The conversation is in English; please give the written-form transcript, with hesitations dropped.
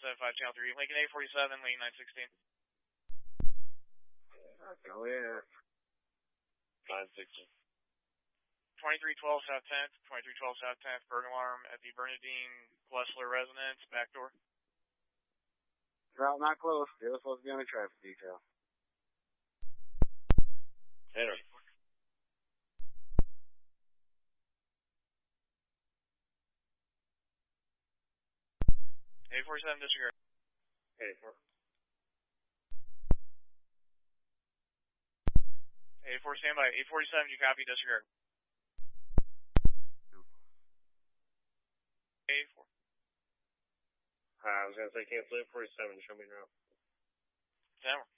75, channel 3. Lincoln 847, lane 916. Oh, yeah. 916. 2312 South 10th, 2312 South 10th, burglar alarm at the Bernadine Plessler residence, back door. Route not close. They're supposed to be on a traffic detail. Enter. 847, disregard. 84. 84, standby. 847, you copy, disregard. 84. I was going to say cancel 847, show me now. 10.